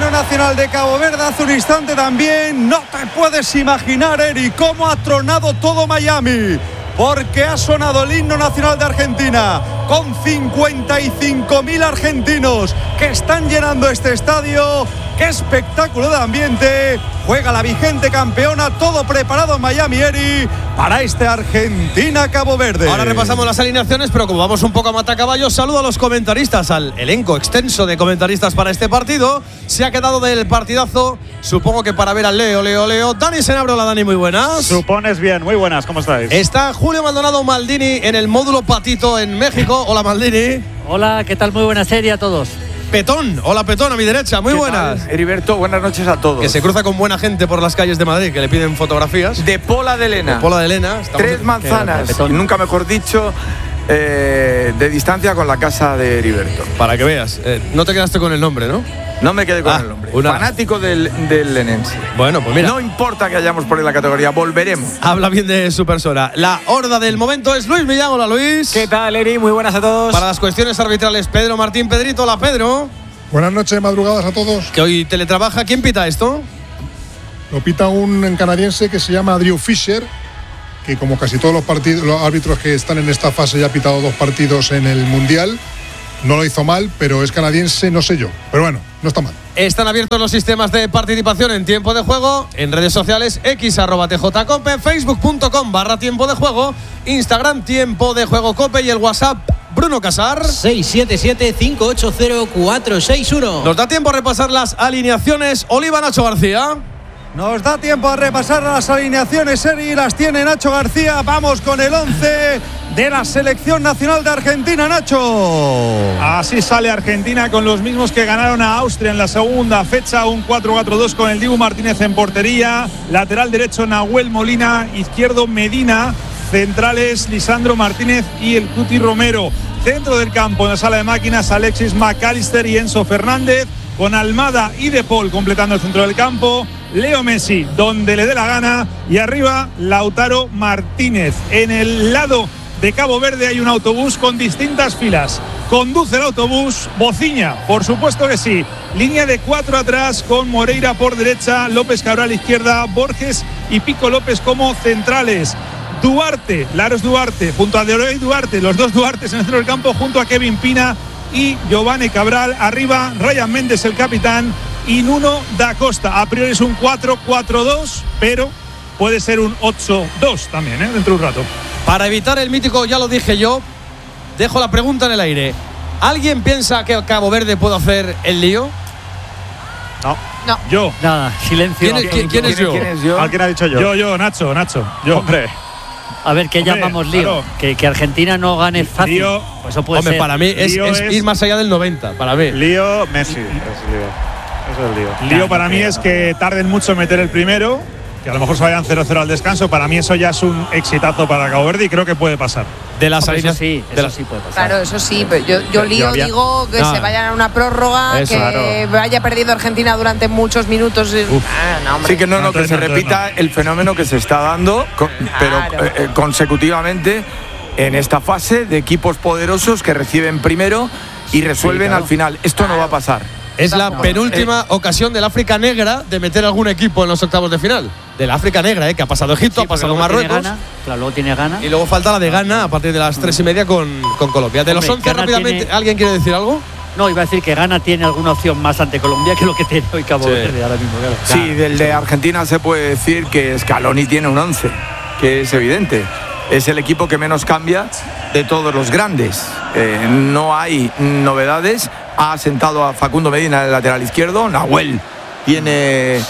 selección nacional de Cabo Verde hace un instante también. No te puedes imaginar, Eri, cómo ha tronado todo Miami, porque ha sonado el himno nacional de Argentina con 55.000 argentinos que están llenando este estadio. ¡Qué espectáculo de ambiente! Juega la vigente campeona, todo preparado en Miami, Eri, para este Argentina-Cabo Verde. Ahora repasamos las alineaciones, pero como vamos un poco a matacaballos, saludo a los comentaristas, al elenco extenso de comentaristas para este partido. Se ha quedado del partidazo, supongo que para ver al Leo. Dani Senabro, hola Dani, muy buenas. Supones bien, muy buenas, ¿cómo estáis? Está Julio Maldonado Maldini en el módulo Patito en México. Hola Maldini. Hola, ¿qué tal? Muy buena serie a todos. Petón, hola Petón, a mi derecha, muy buenas. Heriberto, buenas noches a todos. Que se cruza con buena gente por las calles de Madrid, que le piden fotografías. De Pola de Elena. Pola de Elena. 3 manzanas, nunca mejor dicho, de distancia con la casa de Heriberto. Para que veas, no te quedaste con el nombre, ¿no? No me quedé con el nombre. Fanático del lenense. Bueno, pues mira. No importa que hayamos por ahí la categoría, volveremos. Habla bien de su persona. La horda del momento es Luis Millán. Hola Luis. ¿Qué tal, Eri? Muy buenas a todos. Para las cuestiones arbitrales, Pedro Martín Pedrito. Hola Pedro. Buenas noches, madrugadas a todos. Que hoy teletrabaja. ¿Quién pita esto? Lo pita un canadiense que se llama Drew Fisher, que como casi todos los árbitros que están en esta fase ya ha pitado 2 partidos en el Mundial. No lo hizo mal, pero es canadiense, no sé yo. Pero bueno, no está mal. Están abiertos los sistemas de participación en tiempo de juego, en redes sociales, x@tjcope, facebook.com/tiempo de juego, Instagram tiempo de juego cope y el WhatsApp Bruno Casar 677-580-461. Nos da tiempo a repasar las alineaciones. Oliva, Nacho García. Nos da tiempo a repasar las alineaciones, Eri, las tiene Nacho García. Vamos con el 11 de la selección nacional de Argentina, Nacho. Así sale Argentina con los mismos que ganaron a Austria en la segunda fecha, un 4-4-2 con el Dibu Martínez en portería, lateral derecho Nahuel Molina, izquierdo Medina, centrales Lisandro Martínez y el Cuti Romero. Centro del campo en la sala de máquinas Alexis McAllister y Enzo Fernández, con Almada y De Paul completando el centro del campo, Leo Messi donde le dé la gana y arriba Lautaro Martínez. En el lado de Cabo Verde hay un autobús con distintas filas. Conduce el autobús Bociña, por supuesto que sí. Línea de 4 atrás con Moreira por derecha, López Cabral izquierda, Borges y Pico López como centrales. Duarte, Laros Duarte, junto a Deroy Duarte, los dos Duartes en el centro del campo, junto a Kevin Pina y Giovanni Cabral. Arriba, Ryan Méndez, el capitán, y Nuno da Costa. A priori es un 4-4-2, pero puede ser un 8-2 también, dentro de un rato. Para evitar el mítico, ya lo dije yo, dejo la pregunta en el aire. ¿Alguien piensa que Cabo Verde puede hacer el lío? No. Yo. Nada, silencio. ¿Quién es yo? ¿Alguien ha dicho yo? Yo, Nacho. Yo. Hombre. A ver, ¿qué llamamos lío? Claro. Que Argentina no gane fácil. Lío. Pues eso puede ser. Para mí es ir más allá del 90, para mí. Lío, Messi. Eso es lío. Lío para mí es que tarden mucho en meter el primero, que a lo mejor se vayan 0-0 al descanso. Para mí eso ya es un exitazo para Cabo Verde y creo que puede pasar. De las salidas sí puede pasar. Claro, eso sí, pero yo lío digo que se vayan a una prórroga, eso, que vaya perdiendo Argentina durante muchos minutos. Sí, que que se repita el fenómeno que se está dando, pero consecutivamente en esta fase de equipos poderosos que reciben primero y resuelven al final. Esto no va a pasar. Es la penúltima ocasión del África Negra de meter algún equipo en los octavos de final. Del África Negra, que ha pasado Egipto, ha pasado Marruecos. Luego tiene Ghana. Y luego falta la de Ghana a partir de las 3:30 con Colombia. De los 11 rápidamente, ¿alguien quiere decir algo? No, iba a decir que Ghana tiene alguna opción más ante Colombia que lo que tiene hoy Cabo Verde ahora mismo. Claro. Sí, del de Argentina se puede decir que Scaloni tiene un 11, que es evidente. Es el equipo que menos cambia de todos los grandes. No hay novedades. Ha sentado a Facundo Medina en el lateral izquierdo. Nahuel tiene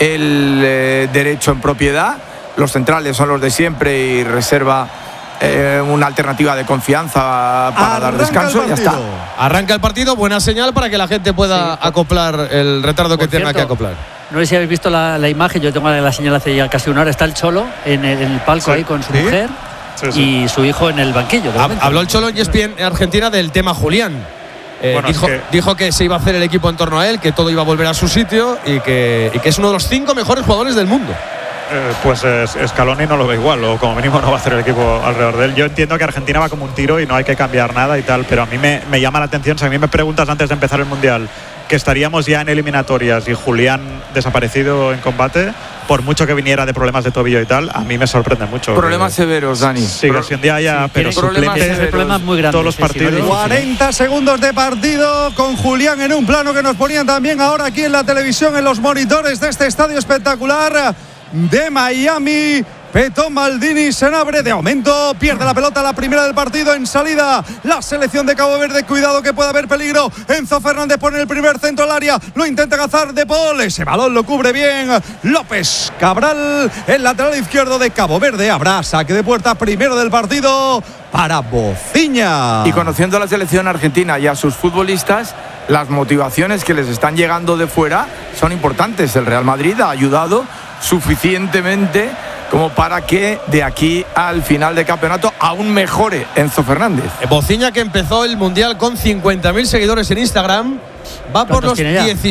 el derecho en propiedad. Los centrales son los de siempre y reserva una alternativa de confianza para dar descanso y ya está. Arranca el partido, buena señal para que la gente pueda acoplar el retardo que tenga que acoplar. No sé si habéis visto la imagen, yo tengo la señal hace ya casi una hora. Está el Cholo en el palco ahí con su mujer y su hijo en el banquillo. Habló el Cholo en ESPN Argentina del tema Julián. Dijo que se iba a hacer el equipo en torno a él, que todo iba a volver a su sitio y que es uno de los 5 mejores jugadores del mundo. Pues Scaloni no lo ve igual, o como mínimo no va a hacer el equipo alrededor de él. Yo entiendo que Argentina va como un tiro y no hay que cambiar nada y tal, pero a mí me llama la atención. Si a mí me preguntas antes de empezar el Mundial que estaríamos ya en eliminatorias y Julián desaparecido en combate, por mucho que viniera de problemas de tobillo y tal, a mí me sorprende mucho. Problemas severos, Dani. Sí, que si un día haya, pero problemas muy grandes. Todos los partidos. 40 segundos de partido con Julián en un plano que nos ponían también ahora aquí en la televisión, en los monitores de este estadio espectacular de Miami. Petón Maldini Senabre, de momento pierde la pelota, la primera del partido. En salida la selección de Cabo Verde, cuidado que puede haber peligro. Enzo Fernández pone el primer centro al área, lo intenta cazar De Paul, ese balón lo cubre bien López Cabral, el lateral izquierdo de Cabo Verde. Habrá saque de puerta primero del partido para Bociña. Y conociendo a la selección argentina y a sus futbolistas, las motivaciones que les están llegando de fuera son importantes. El Real Madrid ha ayudado suficientemente como para que de aquí al final de campeonato aún mejore Enzo Fernández. Bociña, que empezó el Mundial con 50.000 seguidores en Instagram, va por los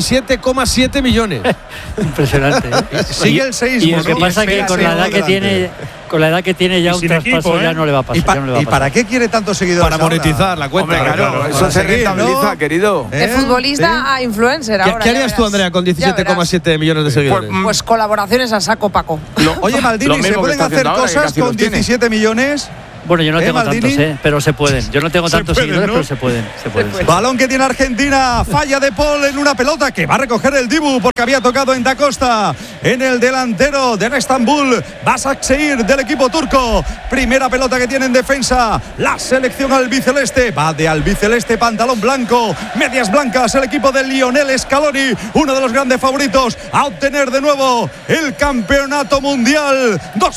17,7 millones. Impresionante, ¿eh? Sigue el 6. Y lo que pasa es que con la edad que tiene ya un traspaso ya no le va a pasar. ¿Y para qué quiere tantos seguidores? Para monetizar la cuenta. Hombre, claro, eso se rentabiliza, ¿no? Querido. De futbolista a influencer ahora. ¿Qué harías tú, Andrea, con 17,7 millones de seguidores? Pues colaboraciones a saco, Paco. Oye, Maldini, ¿se pueden hacer cosas con 17 millones? Bueno, yo no tengo tantos, pero se pueden. Yo no tengo tantos seguidores, ¿no? Pero se pueden. Balón que tiene Argentina, falla De Paul en una pelota que va a recoger el Dibu porque había tocado en Da Costa, en el delantero del Estambul, Başakşehir del equipo turco. Primera pelota que tiene en defensa la selección albiceleste, va de albiceleste, pantalón blanco, medias blancas, el equipo de Lionel Scaloni, uno de los grandes favoritos a obtener de nuevo el campeonato mundial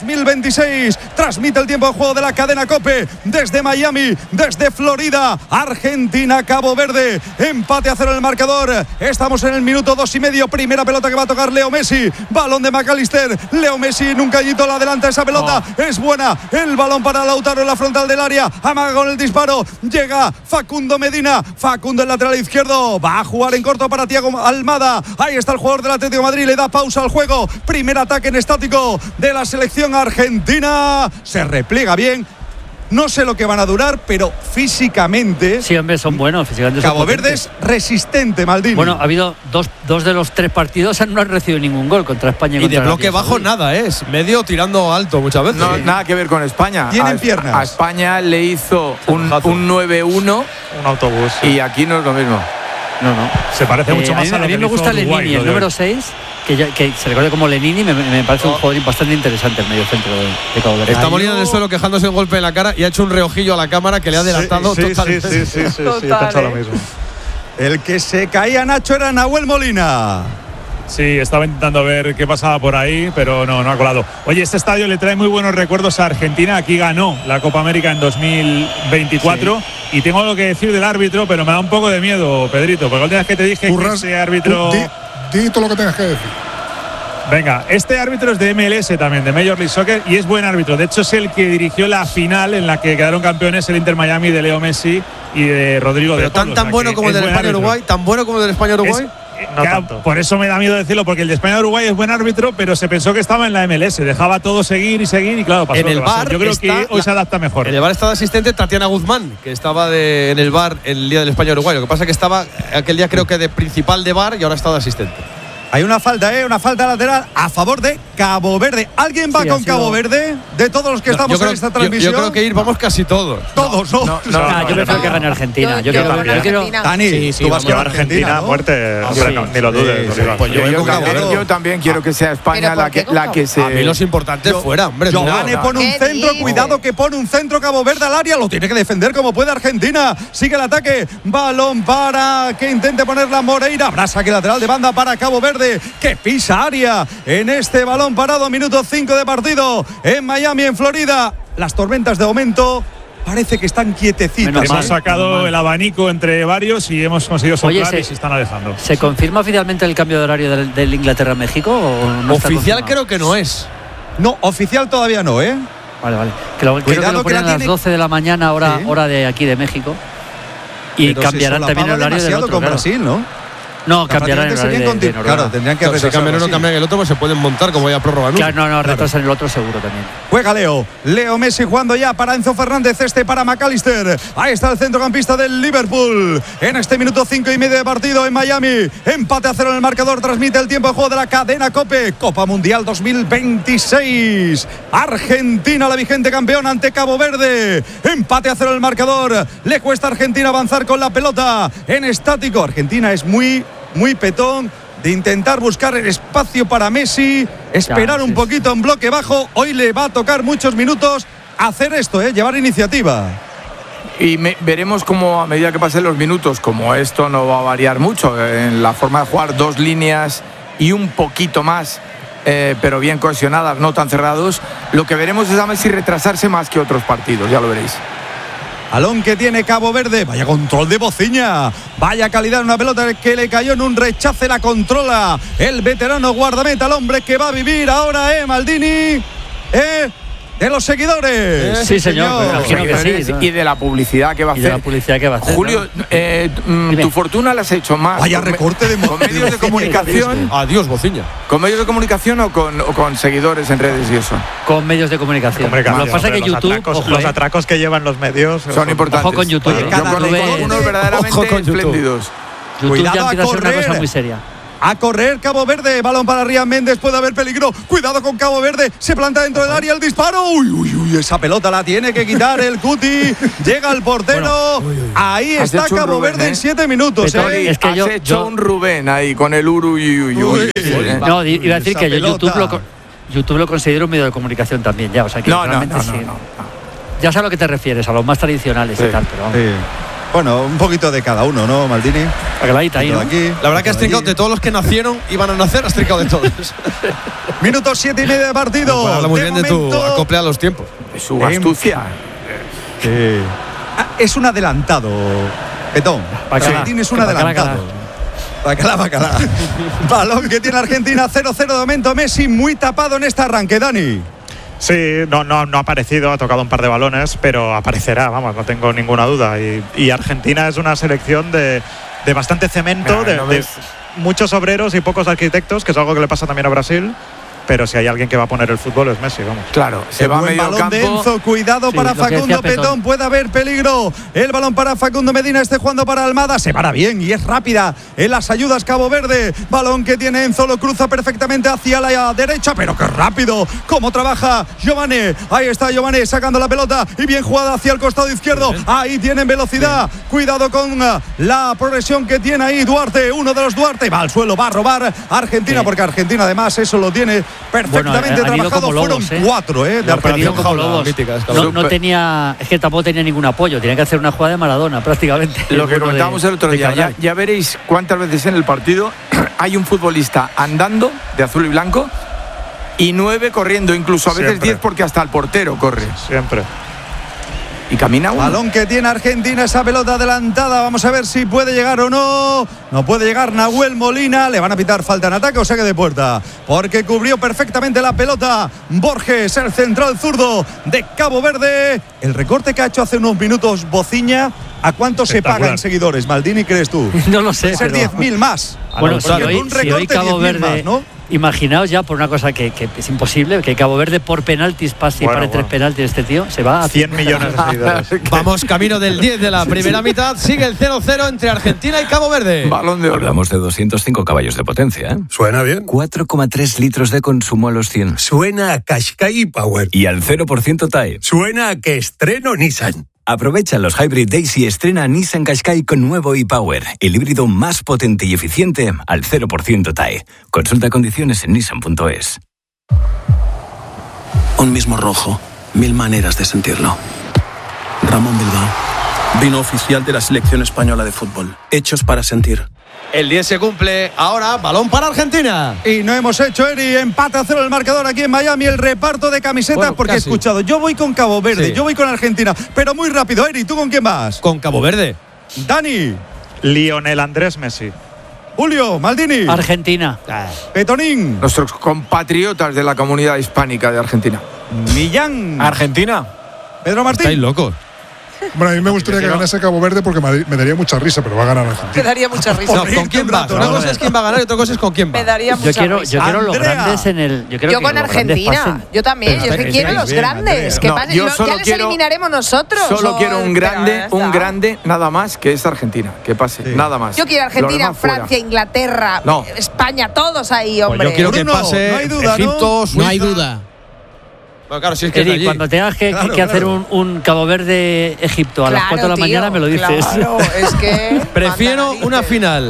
2026. Transmite el tiempo de juego de la cadena COPE desde Miami, desde Florida. Argentina, Cabo Verde, empate a 0 en el marcador. Estamos en el minuto 2,5. Primera pelota que va a tocar Leo Messi, balón de McAllister. Leo Messi en un cañito la adelanta, esa pelota es buena. El balón para Lautaro en la frontal del área, amaga con el disparo, llega Facundo Medina, Facundo el lateral izquierdo, va a jugar en corto para Thiago Almada. Ahí está el jugador del Atlético de Madrid, le da pausa al juego. Primer ataque en estático de la selección argentina, se repliega bien. No sé lo que van a durar, pero físicamente. Sí, hombre, son buenos. Físicamente Cabo Verde es resistente, Maldini. Bueno, ha habido dos de los 3 partidos, no han recibido ningún gol contra España. Y de bloque bajo nada, es medio tirando alto muchas veces. No, nada que ver con España. Tienen piernas. A España le hizo un 9-1, un autobús. Y aquí no es lo mismo. No. Se parece mucho más a lo que mí me gusta Lenini, el número 6. Que se recuerde como Lenini, me parece un jugador bastante interesante el medio centro de Cabo Verde. Está molido en el suelo quejándose un golpe en la cara y ha hecho un reojillo a la cámara que le ha adelantado totalmente. Sí, he pensado lo mismo. El que se caía, Nacho, era Nahuel Molina. Sí, estaba intentando ver qué pasaba por ahí, pero no ha colado. Oye, este estadio le trae muy buenos recuerdos a Argentina. Aquí ganó la Copa América en 2024. Sí. Y tengo algo que decir del árbitro, pero me da un poco de miedo, Pedrito, porque la última vez que te dije que ese árbitro... Di todo lo que tengas que decir. Venga, este árbitro es de MLS también, de Major League Soccer, y es buen árbitro. De hecho, es el que dirigió la final en la que quedaron campeones el Inter Miami de Leo Messi y de Rodrigo de Paul. Tan bueno como el del España-Uruguay, tan bueno como el del España-Uruguay. No tanto. Por eso me da miedo decirlo, porque el de España-Uruguay es buen árbitro, pero se pensó que estaba en la MLS, dejaba todo seguir y claro, pasó en el bar. Yo creo que hoy se adapta mejor. En el bar estaba asistente Tatiana Guzmán, que estaba en el bar el día del España-Uruguay. Lo que pasa es que estaba aquel día creo que de principal de bar y ahora está de asistente. Hay una falta, una falta lateral a favor de Cabo Verde. ¿Alguien va con Cabo Verde? De todos los que estamos en esta transmisión. Yo creo que vamos casi todos. Todos, ¿no? Yo prefiero que gane Argentina. Yo quiero Dani, tú vas con Argentina, ¿no? Muerte. Ni lo dudes. Yo también quiero que sea España la que se... A mí los importantes fuera, hombre. Giovane pone un centro, cuidado que pone un centro Cabo Verde al área. Lo tiene que defender como puede Argentina. Sigue el ataque. Balón para que intente ponerla Moreira. Habrá saque lateral de banda para Cabo Verde, que pisa área en este balón parado. Minuto 5 de partido en Miami, en Florida. Las tormentas de momento parece que están quietecitas. Hemos sacado el abanico entre varios y hemos conseguido soplar y se están alejando. ¿Se confirma oficialmente el cambio de horario del Inglaterra-México? ¿O no oficial creo que no es. No, oficial todavía no, ¿eh? Vale. Creo que lo ponen a las 12 de la mañana, hora de aquí de México. Y pero cambiarán también el horario del otro. Con Brasil, ¿no? No, cambiarán el horario de Noruega. Claro, tendrían que retrasar. Si cambian uno, cambian el otro, pues se pueden montar como haya prórroga. Claro, no, retrasan el otro seguro también. Juega Leo Messi jugando ya para Enzo Fernández, para McAllister. Ahí está el centrocampista del Liverpool. En este minuto 5:30 de partido en Miami. Empate a 0 en el marcador. Transmite el tiempo de juego de la cadena COPE. Copa Mundial 2026. Argentina, la vigente campeona ante Cabo Verde. Empate a 0 en el marcador. Le cuesta a Argentina avanzar con la pelota en estático. Argentina es muy petón de intentar buscar el espacio para Messi, esperar un poquito en bloque bajo. Hoy le va a tocar muchos minutos hacer esto, llevar iniciativa. Y veremos cómo a medida que pasen los minutos, como esto no va a variar mucho en la forma de jugar, 2 líneas y un poquito más, pero bien cohesionadas, no tan cerrados, lo que veremos es a Messi retrasarse más que otros partidos, ya lo veréis. Balón que tiene Cabo Verde. Vaya control de Bociña. Vaya calidad en una pelota que le cayó en un rechace. La controla el veterano guardameta, el hombre que va a vivir ahora, Maldini. De los seguidores. Sí, señor. Sí, ¿no? Y de la publicidad que va a hacer. Julio, ¿no? Tu fortuna la has hecho más. Vaya recorte de con medios de comunicación. Adiós, Bociña. ¿Con medios de comunicación o con seguidores en redes y eso? Con medios de comunicación. Lo que pasa es que YouTube. Los atracos que llevan los medios son importantes. Ojo con YouTube. Oye, yo conozco algunos verdaderamente espléndidos. YouTube ya empieza a ser una cosa muy seria. A correr Cabo Verde, balón para Riyad Méndez, puede haber peligro, cuidado con Cabo Verde, se planta dentro del área el disparo, uy, esa pelota la tiene que quitar el Cuti, llega el portero, ahí está Cabo Verde en 7 minutos. Es que has hecho un Rubén ahí con el uy. No, iba a decir que yo YouTube lo considero un medio de comunicación también ya, o sea que realmente sí. Ya sabes a lo que te refieres, a los más tradicionales y tal, pero vamos. Bueno, un poquito de cada uno, ¿no, Maldini? Ahí, ¿no? Aquí, la verdad que has trincado de todos los que nacieron y van a nacer, has trincado de todos. Minuto 7:30 de partido. Pues habla muy bien de tu acople a los tiempos. De su astucia. Es un adelantado, Petón. Maldini es un adelantado. Bacalá. Balón que tiene Argentina, 0-0 de momento. Messi muy tapado en este arranque, Dani. Sí, no ha aparecido, ha tocado un par de balones, pero aparecerá, vamos, no tengo ninguna duda. Y Argentina es una selección de bastante cemento, de muchos obreros y pocos arquitectos, que es algo que le pasa también a Brasil. Pero si hay alguien que va a poner el fútbol es Messi, vamos. Claro, se va a medio balón campo. De Enzo, cuidado para Facundo Petón, puede haber peligro. El balón para Facundo Medina, jugando para Almada, se para bien y es rápida en las ayudas Cabo Verde. Balón que tiene Enzo, lo cruza perfectamente hacia la derecha, pero qué rápido, cómo trabaja Giovane. Ahí está Giovane sacando la pelota y bien jugada hacia el costado izquierdo. Ahí tienen velocidad, cuidado con la progresión que tiene ahí Duarte, uno de los Duarte, va al suelo, va a robar Argentina, porque Argentina además eso lo tiene perfectamente trabajado. Fueron 4 de Argentina. No tenía, es que tampoco tenía ningún apoyo, tenía que hacer una jugada de Maradona prácticamente. Lo que comentábamos el otro día, ya veréis cuántas veces en el partido hay un futbolista andando de azul y blanco y 9 corriendo, incluso a veces 10, porque hasta el portero corre. Siempre. Y camina uno. Balón que tiene Argentina, esa pelota adelantada. Vamos a ver si puede llegar o no. No puede llegar Nahuel Molina. Le van a pitar falta en ataque o saque de puerta, porque cubrió perfectamente la pelota Borges, el central zurdo de Cabo Verde. El recorte que ha hecho hace unos minutos Bociña, ¿a cuánto se paga en seguidores, Maldini, crees tú? No lo sé. Puede ser 10.000 más. Bueno, si hoy Cabo Verde más, ¿no? Imaginaos ya, por una cosa que es imposible, que Cabo Verde por penaltis pase y para 3 penaltis este tío, se va a 100 millones de seguidores. Vamos camino del 10 de la primera mitad. Sigue el 0-0 entre Argentina y Cabo Verde. Balón de oro. Hablamos de 205 caballos de potencia, ¿eh? Suena bien. 4,3 litros de consumo a los 100. Suena a Qashqai Power. Y al 0% TAE. Suena a que estreno Nissan. Aprovecha los Hybrid Days y estrena Nissan Qashqai con nuevo e-Power, el híbrido más potente y eficiente al 0% TAE. Consulta condiciones en nissan.es. Un mismo rojo, 1000 maneras de sentirlo. Ramón Bilbao, vino oficial de la selección española de fútbol. Hechos para sentir. El 10 se cumple. Ahora, balón para Argentina. Y no hemos hecho, Eri. Empate a 0 el marcador aquí en Miami. El reparto de camisetas, bueno, porque casi he escuchado. Yo voy con Cabo Verde, yo voy con Argentina. Pero muy rápido, Eri, ¿tú con quién vas? Con Cabo Verde. Dani. Lionel Andrés Messi. Julio, Maldini. Argentina. Petonín. Nuestros compatriotas de la comunidad hispánica de Argentina. Millán. Argentina. Pedro Martín. Estáis locos. Bueno, a mí me gustaría que ganase Cabo Verde porque me daría mucha risa, pero va a ganar Argentina. Me daría mucha risa. No, ¿con quién va? Una cosa es quién va a ganar y otra cosa es con quién va. Me daría mucha risa. Yo quiero los grandes en el. Yo con Argentina. Yo también. Yo quiero los grandes. Que pasen. Ya les eliminaremos nosotros. Solo quiero un grande, nada más, que es Argentina. Que pase, nada más. Yo quiero Argentina, Francia, Inglaterra, España, todos ahí, hombre. Pues yo quiero que pase no hay duda, Egipto, Suiza. No hay duda. Bueno, claro, si es que Eddie, cuando tengas que hacer un Cabo Verde-Egipto a las 4 de la mañana, me lo dices. Claro, es que. Prefiero una final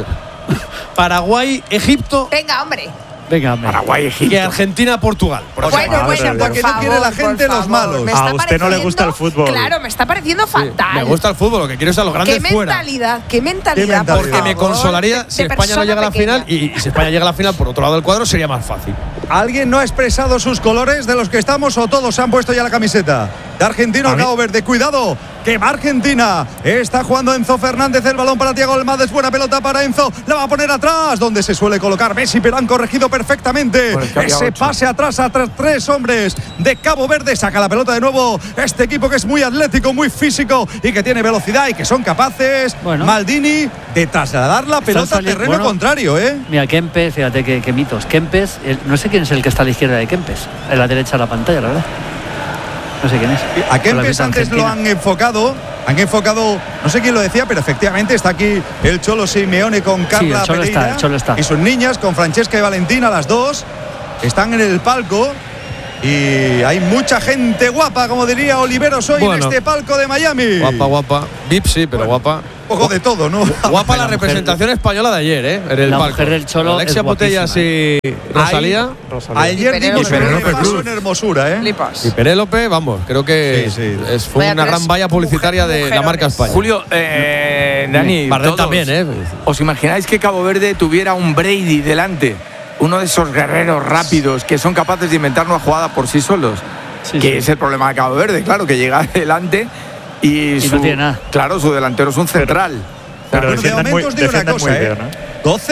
Paraguay-Egipto. Venga, hombre. Paraguay-Egipto. Que Argentina-Portugal. Bueno, porque no quiere la gente los malos. A usted no le gusta el fútbol. Claro, me está pareciendo fatal. Me gusta el fútbol, lo que quiero es a los grandes fuera. Qué mentalidad. Porque me consolaría si España no llega a la final y si España llega a la final por otro lado del cuadro sería más fácil. ¿Alguien no ha expresado sus colores de los que estamos o todos se han puesto ya la camiseta? De Argentina o Cabo Verde. Cuidado, que va Argentina. Está jugando Enzo Fernández, el balón para Thiago Almada. Buena pelota para Enzo. La va a poner atrás, donde se suele colocar Messi, pero han corregido perfectamente. Ese pase atrás a tres hombres de Cabo Verde. Saca la pelota de nuevo este equipo que es muy atlético, muy físico y que tiene velocidad y que son capaces, Maldini, de trasladar la pelota al terreno contrario. Mira, Kempes, fíjate qué mitos. Kempes, no sé quién es el que está a la izquierda de Kempes. En la derecha de la pantalla, la verdad. No sé quién es. A Kempes antes lo han enfocado, no sé quién lo decía, pero efectivamente está aquí el Cholo Simeone con Carla Pereira el Cholo está. Y sus niñas con Francesca y Valentina, las dos están en el palco. Y hay mucha gente guapa, como diría Oliveros hoy en este palco de Miami. Guapa. VIP sí, pero guapa. Un poco de todo, ¿no? Guapa la representación española de ayer, en el la palco. Mujer del Cholo Alexia Putellas y Rosalía. Ayer dimos un paso en hermosura, Y Penélope, vamos, creo que fue una gran valla publicitaria de la marca España. Julio, Dani, Bardem también, ¿os imagináis que Cabo Verde tuviera un Brady delante? Uno de esos guerreros rápidos que son capaces de inventar una jugada por sí solos. Que es el problema de Cabo Verde, claro, que llega adelante y no tiene nada. Claro, su delantero es un central. Pero de momento os digo una cosa, 12